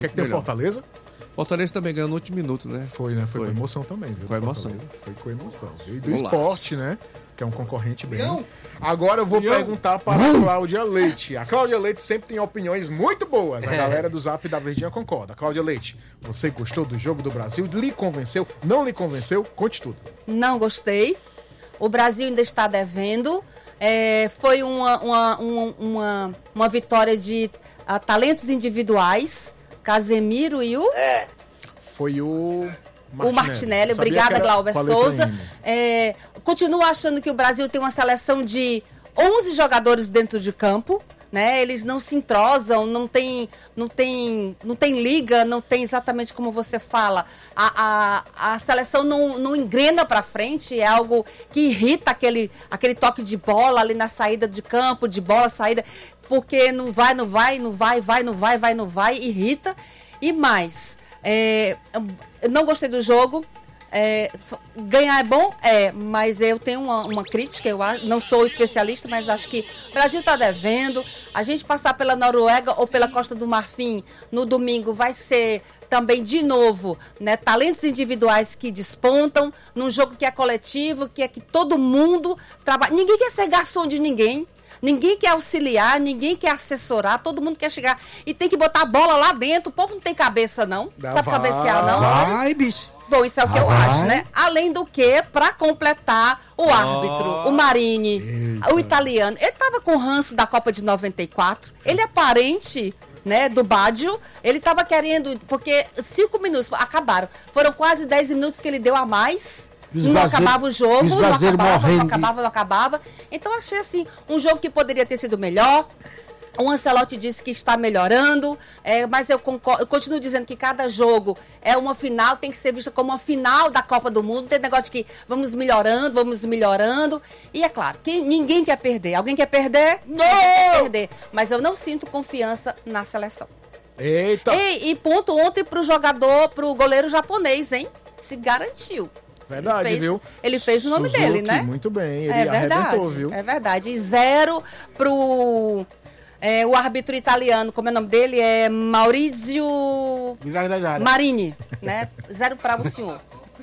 que tem o Fortaleza? Fortaleza também ganhou no último minuto, né? Foi, né? Foi com emoção também, viu? Com emoção. Foi com emoção. E do esporte, né? Que é um concorrente bem. Agora eu vou perguntar para a Cláudia Leite. A Cláudia Leite sempre tem opiniões muito boas. A galera do Zap da Verdinha concorda. Cláudia Leite, você gostou do jogo do Brasil? Lhe convenceu? Não lhe convenceu? Conte tudo. Não gostei. O Brasil ainda está devendo. Foi uma vitória de talentos individuais. Casemiro e o... Foi o Martinelli. Obrigada, Glauber Souza. Continuo achando que o Brasil tem uma seleção de 11 jogadores dentro de campo, né? Eles não se entrosam, não tem liga, não tem exatamente como você fala. A seleção não engrena para frente, é algo que irrita aquele toque de bola ali na saída de campo, de bola, saída, porque não vai, irrita. E mais, eu não gostei do jogo. Ganhar é bom? Mas eu tenho uma crítica, eu não sou especialista, mas acho que o Brasil está devendo. A gente passar pela Noruega ou pela Costa do Marfim no domingo vai ser também, de novo, né, talentos individuais que despontam num jogo que é coletivo, que é que todo mundo trabalha. Ninguém quer ser garçom de ninguém. Ninguém quer auxiliar, ninguém quer assessorar, todo mundo quer chegar e tem que botar a bola lá dentro. O povo não tem cabeça, não. Sabe cabecear, não? Vai, bicho. Bom, isso é o que eu acho, né? Além do que, para completar, o árbitro, o Marini, o italiano, ele tava com ranço da Copa de 94. Ele é parente, né, do Baggio. Ele tava querendo, porque 5 minutos acabaram. Foram quase 10 minutos que ele deu a mais. Não acabava o jogo, não acabava. Então achei assim, um jogo que poderia ter sido melhor. O Ancelotti disse que está melhorando, mas eu continuo dizendo que cada jogo é uma final, tem que ser vista como uma final da Copa do Mundo. Tem negócio de que vamos melhorando. E é claro, que ninguém quer perder. Alguém quer perder? Não! Quer perder. Mas eu não sinto confiança na seleção. Eita! E ponto ontem pro goleiro japonês, hein? Se garantiu. Verdade, viu? Ele fez o nome dele, né? Muito bem, ele arrebentou, viu? É verdade. E 0 pro... o árbitro italiano, como é o nome dele? É Maurizio Marini, né? 0 para o senhor.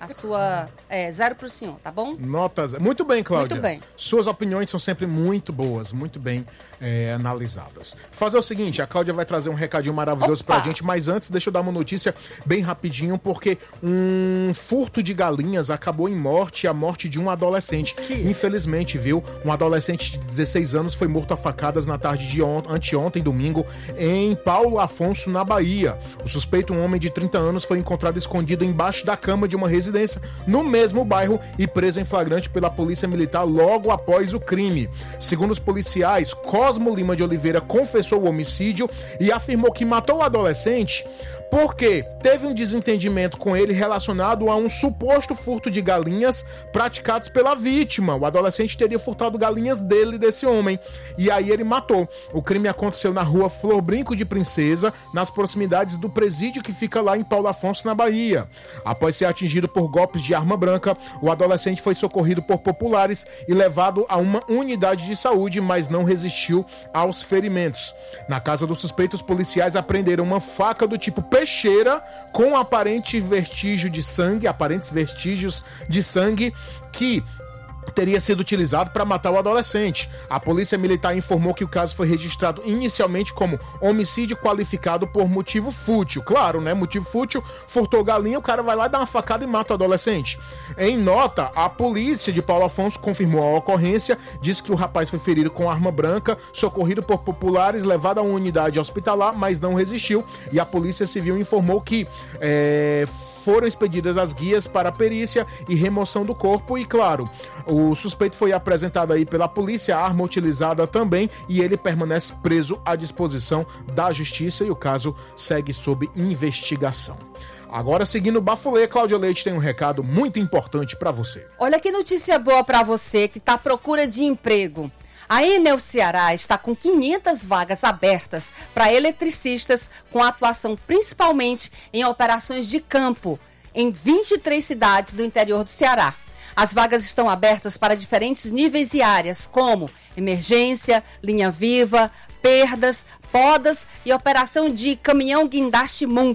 0 para o senhor, tá bom? Notas. Muito bem, Cláudia. Muito bem. Suas opiniões são sempre muito boas, muito bem analisadas. Fazer o seguinte, a Cláudia vai trazer um recadinho maravilhoso pra gente, mas antes deixa eu dar uma notícia bem rapidinho, porque um furto de galinhas acabou em morte, a morte de um adolescente. Infelizmente, viu? Um adolescente de 16 anos foi morto a facadas na tarde de anteontem, domingo, em Paulo Afonso, na Bahia. O suspeito, um homem de 30 anos, foi encontrado escondido embaixo da cama de uma residência no mesmo bairro e preso em flagrante pela polícia militar logo após o crime. Segundo os policiais, Cosmo Lima de Oliveira confessou o homicídio e afirmou que matou o adolescente porque teve um desentendimento com ele relacionado a um suposto furto de galinhas praticados pela vítima. O adolescente teria furtado galinhas desse homem, e aí ele matou. O crime aconteceu na rua Flor Brinco de Princesa, nas proximidades do presídio que fica lá em Paulo Afonso, na Bahia. Após ser atingido por golpes de arma branca, o adolescente foi socorrido por populares e levado a uma unidade de saúde, mas não resistiu aos ferimentos. Na casa do suspeito, os policiais apreenderam uma faca do tipo peixeira com aparentes vestígios de sangue que teria sido utilizado para matar o adolescente. A polícia militar informou que o caso foi registrado inicialmente como homicídio qualificado por motivo fútil. Claro, né? Motivo fútil, furtou galinha, o cara vai lá e dá uma facada e mata o adolescente. Em nota, a polícia de Paulo Afonso confirmou a ocorrência, disse que o rapaz foi ferido com arma branca, socorrido por populares, levado a uma unidade hospitalar, mas não resistiu, e a polícia civil informou que foram expedidas as guias para a perícia e remoção do corpo, e claro, o suspeito foi apresentado aí pela polícia, a arma utilizada também, e ele permanece preso à disposição da justiça, e o caso segue sob investigação. Agora, seguindo o Bafulê, Cláudia Leite tem um recado muito importante para você. Olha que notícia boa para você que está à procura de emprego. A Enel Ceará está com 500 vagas abertas para eletricistas, com atuação principalmente em operações de campo, em 23 cidades do interior do Ceará. As vagas estão abertas para diferentes níveis e áreas, como emergência, linha viva, perdas, podas e operação de caminhão guindaste monte.